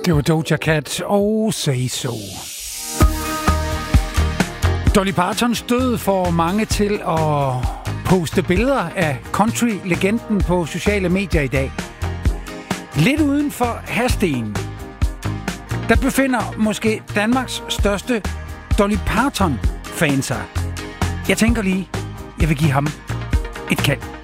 Det var Doja Cat og Say So. Dolly Partons død får mange til at poste billeder af country-legenden på sociale medier i dag. Lidt uden for Hadsten, der befinder måske Danmarks største Dolly Parton-fan sig. Jeg tænker lige, jeg vil give ham et kald.